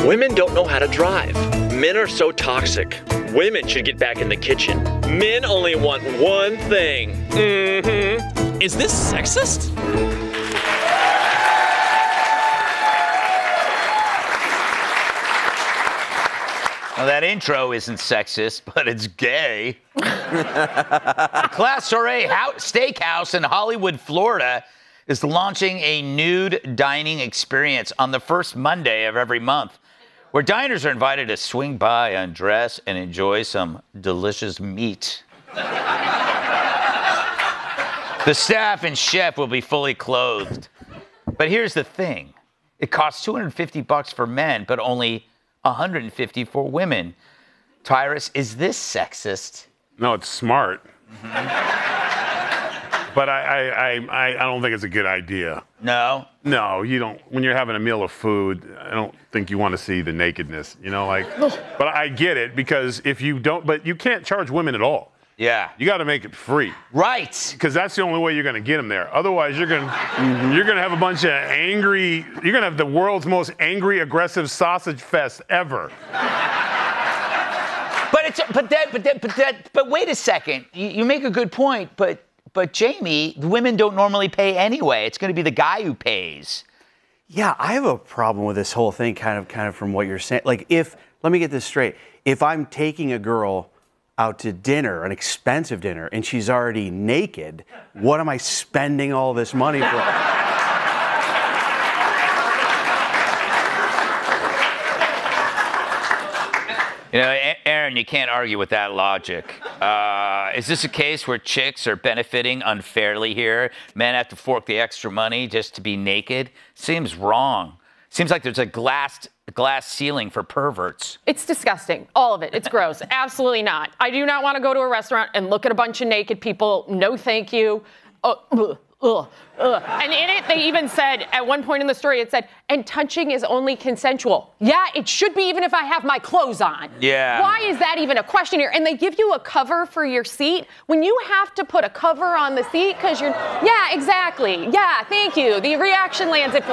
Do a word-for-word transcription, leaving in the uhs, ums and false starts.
Women don't know how to drive. Men are so toxic. Women should get back in the kitchen. Men only want one thing. Mm-hmm. Is this sexist? Well, that intro isn't sexist, but it's gay. The Class Soiree Steakhouse in Hollywood, Florida, is launching a nude dining experience on the first Monday of every month, where diners are invited to swing by, undress, and enjoy some delicious meat. The staff and chef will be fully clothed. But here's the thing. It costs two hundred fifty bucks for men, but only one hundred fifty for women. Tyrus, is this sexist? No, it's smart. Mm-hmm. But I, I, I, I don't think it's a good idea. No? No, you don't. When you're having a meal of food, I don't think you want to see the nakedness, you know, like, but I get it, because if you don't, but you can't charge women at all. Yeah. You got to make it free. Right. Because that's the only way you're going to get them there. Otherwise, you're going mm-hmm. you're going to have a bunch of angry, you're going to have the world's most angry, aggressive sausage fest ever. But it's, but that, but that, but that, but wait a second. You, you make a good point, but, but Jamie, the women don't normally pay anyway. It's going to be the guy who pays. Yeah, I have a problem with this whole thing, kind of, kind of from what you're saying. Like, if, let me get this straight. If I'm taking a girl out to dinner, an expensive dinner, and she's already naked, what am I spending all this money for? You know, Aaron, you can't argue with that logic. Uh, is this a case where chicks are benefiting unfairly here? Men have to fork the extra money just to be naked? Seems wrong. Seems like there's a glass glass ceiling for perverts. It's disgusting. All of it. It's gross. Absolutely not. I do not want to go to a restaurant and look at a bunch of naked people. No, thank you. Uh, ugh, ugh, ugh. And in it, they even said, at one point in the story, it said, and touching is only consensual. Yeah, it should be, even if I have my clothes on. Yeah. Why is that even a question here? And they give you a cover for your seat. When you have to put a cover on the seat because you're, yeah, exactly. Yeah, thank you. The reaction lands at